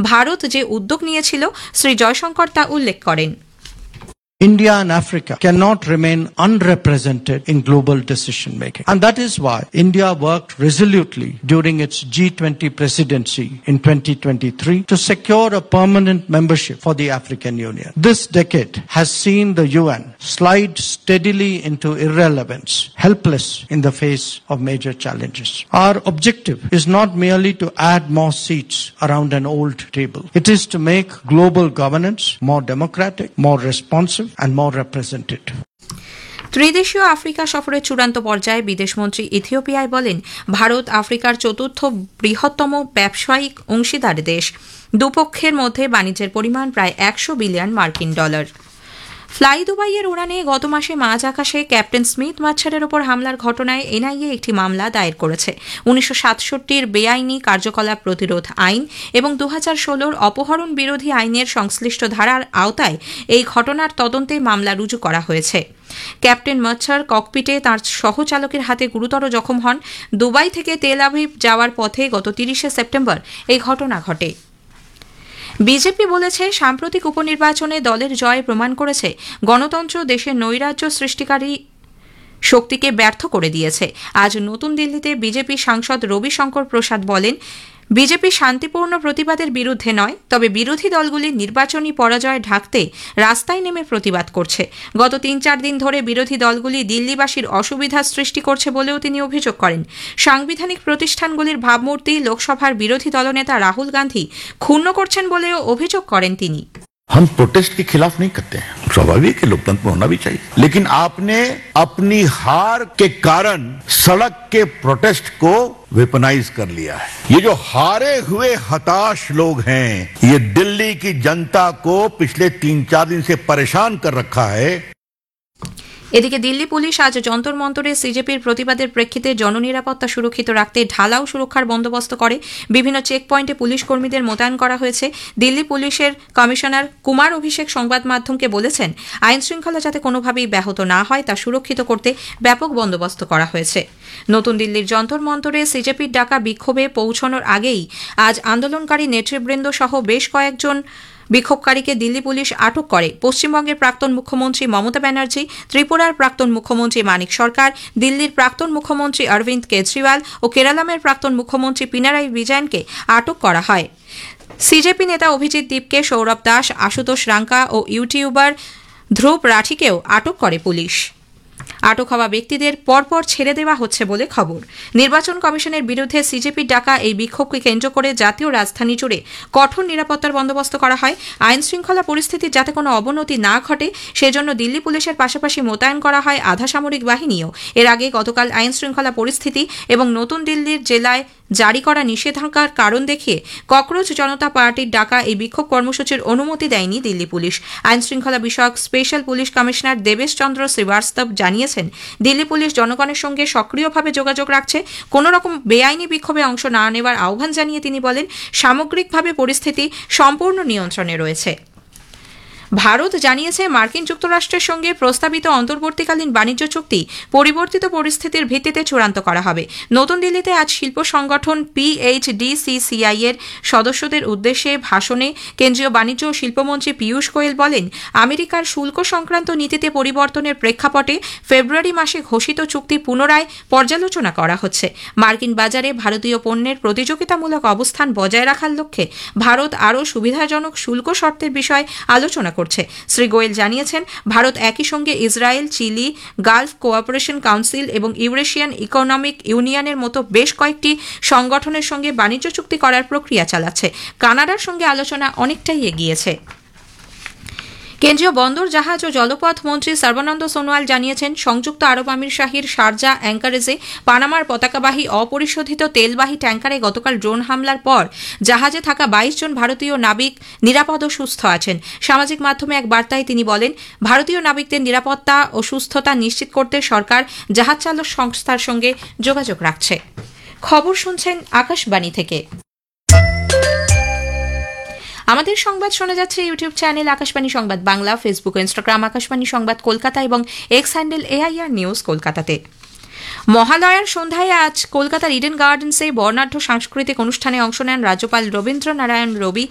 ভারত যে উদ্যোগ নিয়েছিল শ্রী জয়শঙ্কর তা উল্লেখ করেন। India and Africa cannot remain unrepresented in global decision making. And that is why India worked resolutely during its G20 presidency in 2023 to secure a permanent membership for the African Union. This decade has seen the UN slide steadily into irrelevance, helpless in the face of major challenges. Our objective is not merely to add more seats around an old table. It is to make global governance more democratic, more responsive, and more representative. ত্রিদেশীয় Africa সফরের চূড়ান্ত পর্যায়ে বিদেশমন্ত্রী ইথিওপিয়ায় বলেন, ভারত আফ্রিকার চতুর্থ বৃহত্তম ব্যবসায়িক অংশীদার দেশ। দুপক্ষের মধ্যে বাণিজ্যের পরিমাণ প্রায় 100 বিলিয়ন মার্কিন ডলার। ফ্লাই দুবাইয়ের উড়ানে গত মাসে মাঝ আকাশে ক্যাপ্টেন স্মিথ মাচ্ছারের ওপর হামলার ঘটনায় এনআইএ একটি মামলা দায়ের করেছে। 1967 বেআইনি কার্যকলাপ প্রতিরোধ আইন এবং 2016 অপহরণ বিরোধী আইনের সংশ্লিষ্ট ধারার আওতায় এই ঘটনার তদন্তে মামলা রুজু করা হয়েছে। ক্যাপ্টেন মাচ্ছার ককপিটে তাঁর সহচালকের হাতে গুরুতর জখম হন। দুবাই থেকে তেল আভিভ যাওয়ার পথে গত 30 সেপ্টেম্বর এই ঘটনা ঘটে। বিজেপি বলেছে, সাম্প্রতিক উপনির্বাচনে দলের জয় প্রমাণ করেছে গণতন্ত্র দেশের নৈরাজ্য সৃষ্টিকারী শক্তিকে ব্যর্থ করে দিয়েছে। আজ নতুন দিল্লিতে বিজেপি সাংসদ রবিশঙ্কর প্রসাদ বলেন, বিজেপি শান্তিপূর্ণ প্রতিবাদের বিরুদ্ধে নয়, তবে বিরোধী দলগুলির নির্বাচনী পরাজয় ঢাকতে রাস্তায় নেমে প্রতিবাদ করছে। গত 3-4 দিন ধরে বিরোধী দলগুলি দিল্লিবাসীর অসুবিধা সৃষ্টি করছে বলেও তিনি অভিযোগ করেন। সাংবিধানিক প্রতিষ্ঠানগুলির ভাবমূর্তি লোকসভার বিরোধী দলনেতা রাহুল গান্ধী ক্ষুণ্ণ করছেন বলেও অভিযোগ করেন তিনি। हम प्रोटेस्ट के खिलाफ नहीं करते हैं, स्वाभाविक है, लोकतंत्र में होना भी चाहिए, लेकिन आपने अपनी हार के कारण सड़क के प्रोटेस्ट को वेपनाइज कर लिया है। ये जो हारे हुए हताश लोग हैं, ये दिल्ली की जनता को पिछले 3-4 दिन से परेशान कर रखा है। এদিকে দিল্লি পুলিশ আজ যন্তর মন্তরে সিজেপির প্রতিবাদের প্রেক্ষিতে জননিরাপত্তা সুরক্ষিত রাখতে ঢালাও সুরক্ষার বন্দোবস্ত করে। বিভিন্ন চেক পয়েন্টে পুলিশ কর্মীদের মোতায়েন করা হয়েছে। দিল্লি পুলিশের কমিশনার কুমার অভিষেক সংবাদ মাধ্যমকে বলেছেন, আইন শৃঙ্খলা যাতে কোনোভাবেই ব্যাহত না হয় তা সুরক্ষিত করতে ব্যাপক বন্দোবস্ত করা হয়েছে। নতুন দিল্লির যন্তর মন্তরে সিজেপির ডাকা বিক্ষোভে পৌঁছানোর আগেই আজ আন্দোলনকারী নেতৃবৃন্দ সহ বেশ কয়েকজন বিক্ষোভকারীকে দিল্লি পুলিশ আটক করে। পশ্চিমবঙ্গের প্রাক্তন মুখ্যমন্ত্রী মমতা ব্যানার্জি, ত্রিপুরার প্রাক্তন মুখ্যমন্ত্রী মানিক সরকার, দিল্লির প্রাক্তন মুখ্যমন্ত্রী অরবিন্দ কেজরিওয়াল ও কেরালামের প্রাক্তন মুখ্যমন্ত্রী পিনারাই বিজয়নকে আটক করা হয়। সিজেপি নেতা অভিজিৎ দীপকে, সৌরভ দাস, আশুতোষ রাঙ্কা ও ইউটিউবার ধ্রুব রাঠিকেও আটক করে পুলিশ। আটক হওয়া ব্যক্তিদের পরপর ছেড়ে দেওয়া হচ্ছে বলে খবর। নির্বাচন কমিশনের বিরুদ্ধে সিজেপির ডাকা এই বিক্ষোভকে কেন্দ্র করে জাতীয় রাজধানী জুড়ে কঠোর নিরাপত্তার বন্দোবস্ত করা হয়। আইন শৃঙ্খলা পরিস্থিতির যাতে কোনো অবনতি না ঘটে সেজন্য দিল্লি পুলিশের পাশাপাশি মোতায়েন করা হয় আধা সামরিক বাহিনীও। এর আগে গতকাল আইন শৃঙ্খলা পরিস্থিতি এবং নতুন দিল্লির জেলায় জারি করা নিষেধাজ্ঞার কারণ দেখিয়ে ককরোচ জনতা পার্টির ডাকা এই বিক্ষোভ কর্মসূচির অনুমতি দেয়নি দিল্লি পুলিশ। আইন শৃঙ্খলা বিষয়ক স্পেশাল পুলিশ কমিশনার দেবেশ চন্দ্র শ্রীবাস্তব জানিয়েছেন, দিল্লি পুলিশ জনগণের সঙ্গে সক্রিয়ভাবে যোগাযোগ রাখছে। কোনো রকম বেআইনি বিক্ষোভে অংশ না নেওয়ার আহ্বান জানিয়ে তিনি বলেন, সামগ্রিকভাবে পরিস্থিতি সম্পূর্ণ নিয়ন্ত্রণে রয়েছে। ভারত জানিয়েছে, মার্কিন যুক্তরাষ্ট্রের সঙ্গে প্রস্তাবিত অন্তর্বর্তীকালীন বাণিজ্য চুক্তি পরিবর্তিত পরিস্থিতির ভিত্তিতে চূড়ান্ত করা হবে। নতুন দিল্লিতে আজ শিল্প সংগঠন PHDCCI এর সদস্যদের উদ্দেশ্যে ভাষণে কেন্দ্রীয় বাণিজ্য ও শিল্পমন্ত্রী পীয়ূষ গোয়েল বলেন, আমেরিকার শুল্ক সংক্রান্ত নীতিতে পরিবর্তনের প্রেক্ষাপটে ফেব্রুয়ারি মাসে ঘোষিত চুক্তি পুনরায় পর্যালোচনা করা হচ্ছে। মার্কিন বাজারে ভারতীয় পণ্যের প্রতিযোগিতামূলক অবস্থান বজায় রাখার লক্ষ্যে ভারত আরও সুবিধাজনক শুল্ক শর্তের বিষয়ে আলোচনা করছে। শ্রী গোয়েল জানিয়েছেন, ভারত একই সঙ্গে Israel, chilli, Gulf cooperation council এবং ইউরেশিয়ান ইকোনমিক ইউনিয়নের মতো বেশ কয়েকটি সংগঠনের সঙ্গে বাণিজ্য চুক্তি করার প্রক্রিয়া চালাচ্ছে। কানাডার সঙ্গে আলোচনা অনেকটাই এগিয়েছে। কেন্দ্রীয় বন্দর জাহাজ ও জলপথ মন্ত্রী সর্বানন্দ সোনোয়াল জানিয়েছেন, সংযুক্ত আরব আমিরশাহীর শারজা অ্যাঙ্কারেজে পানামার পতাকাবাহী অপরিশোধিত তেলবাহী ট্যাঙ্কারে গতকাল ড্রোন হামলার পর জাহাজে থাকা 22 জন ভারতীয় নাবিক নিরাপদ ও সুস্থ আছেন। সামাজিক মাধ্যমে এক বার্তায় তিনি বলেন, ভারতীয় নাবিকদের নিরাপত্তা ও সুস্থতা নিশ্চিত করতে সরকার জাহাজ চালক সংস্থার সঙ্গে যোগাযোগ রাখছে। খবর শুনছেন আকাশবাণী থেকে। আমাদের সংবাদ শোনা যাচ্ছে ইউটিউব চ্যানেল আকাশবাণী সংবাদ বাংলা, ফেসবুক ও ইনস্টাগ্রাম আকাশবাণী সংবাদ কলকাতা এবং এক্স হ্যান্ডেল AIR নিউজ কলকাতাতে। মহালয়ার সন্ধ্যায় আজ কলকাতার ইডেন গার্ডেন্সে বর্ণাঢ্য সাংস্কৃতিক অনুষ্ঠানে অংশ নেন রাজ্যপাল রবীন্দ্র নারায়ণ রবি,